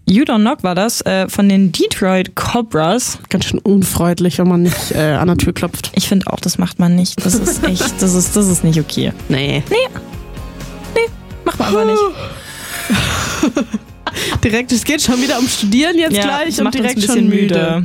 You Don't Knock war das, von den Detroit Cobras. Ganz schön unfreundlich, wenn man nicht an der Tür klopft. Ich finde auch, das macht man nicht. Das ist echt, das ist nicht okay. Nee, macht man aber nicht. Direkt, es geht schon wieder um Studieren jetzt gleich und direkt schon müde.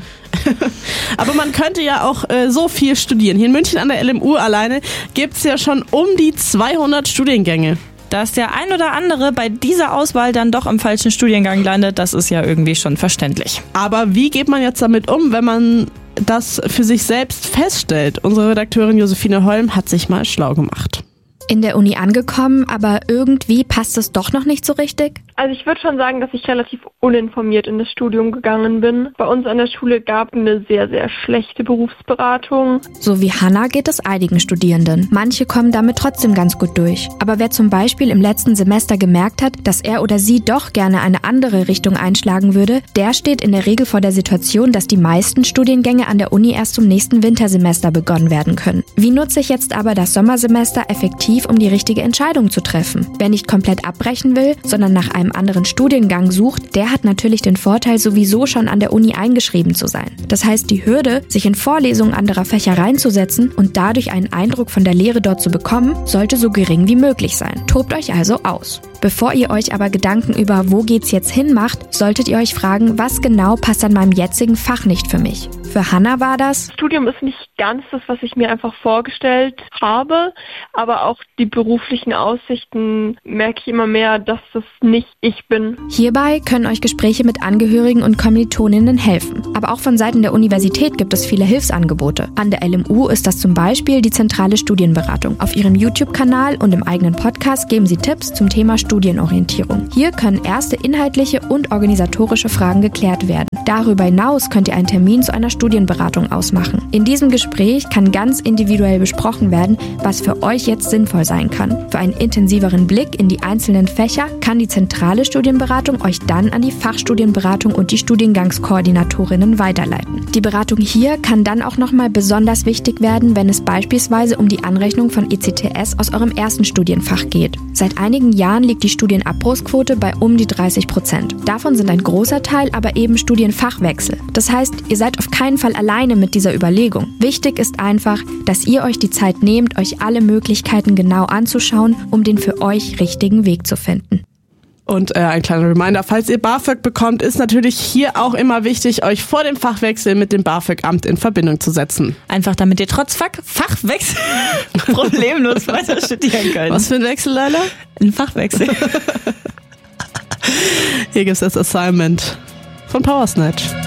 Aber man könnte ja auch so viel studieren. Hier in München an der LMU alleine gibt es ja schon um die 200 Studiengänge. Dass der ein oder andere bei dieser Auswahl dann doch im falschen Studiengang landet, das ist ja irgendwie schon verständlich. Aber wie geht man jetzt damit um, wenn man das für sich selbst feststellt? Unsere Redakteurin Josephine Holm hat sich mal schlau gemacht. In der Uni angekommen, aber irgendwie passt es doch noch nicht so richtig? Also ich würde schon sagen, dass ich relativ uninformiert in das Studium gegangen bin. Bei uns an der Schule gab es eine sehr, sehr schlechte Berufsberatung. So wie Hannah geht es einigen Studierenden. Manche kommen damit trotzdem ganz gut durch. Aber wer zum Beispiel im letzten Semester gemerkt hat, dass er oder sie doch gerne eine andere Richtung einschlagen würde, der steht in der Regel vor der Situation, dass die meisten Studiengänge an der Uni erst zum nächsten Wintersemester begonnen werden können. Wie nutze ich jetzt aber das Sommersemester effektiv, um die richtige Entscheidung zu treffen? Wer nicht komplett abbrechen will, sondern nach einem anderen Studiengang sucht, der hat natürlich den Vorteil, sowieso schon an der Uni eingeschrieben zu sein. Das heißt, die Hürde, sich in Vorlesungen anderer Fächer reinzusetzen und dadurch einen Eindruck von der Lehre dort zu bekommen, sollte so gering wie möglich sein. Tobt euch also aus. Bevor ihr euch aber Gedanken über wo geht's jetzt hin macht, solltet ihr euch fragen, was genau passt an meinem jetzigen Fach nicht für mich. Für Hannah war das: Studium ist nicht ganz das, was ich mir einfach vorgestellt habe, aber auch die beruflichen Aussichten merke ich immer mehr, dass das nicht ich bin. Hierbei können euch Gespräche mit Angehörigen und Kommilitoninnen helfen. Aber auch von Seiten der Universität gibt es viele Hilfsangebote. An der LMU ist das zum Beispiel die zentrale Studienberatung. Auf ihrem YouTube-Kanal und im eigenen Podcast geben sie Tipps zum Thema Studienorientierung. Hier können erste inhaltliche und organisatorische Fragen geklärt werden. Darüber hinaus könnt ihr einen Termin zu einer Studienberatung ausmachen. In diesem Gespräch kann ganz individuell besprochen werden, was für euch jetzt sinnvoll sein kann. Für einen intensiveren Blick in die einzelnen Fächer kann die zentrale Studienberatung euch dann an die Fachstudienberatung und die Studiengangskoordinatorinnen weiterleiten. Die Beratung hier kann dann auch nochmal besonders wichtig werden, wenn es beispielsweise um die Anrechnung von ECTS aus eurem ersten Studienfach geht. Seit einigen Jahren liegt die Studienabbruchsquote bei um die 30%. Davon sind ein großer Teil aber eben Studienfachwechsel. Das heißt, ihr seid auf keinen Fall alleine mit dieser Überlegung. Wichtig ist einfach, dass ihr euch die Zeit nehmt, euch alle Möglichkeiten genau anzuschauen, um den für euch richtigen Weg zu finden. Und ein kleiner Reminder, falls ihr BAföG bekommt, ist natürlich hier auch immer wichtig, euch vor dem Fachwechsel mit dem BAföG-Amt in Verbindung zu setzen. Einfach damit ihr trotz Fachwechsel problemlos weiter studieren könnt. Was für ein Wechsel, Leila? Ein Fachwechsel. Hier gibt es das Assignment von Power Snatch.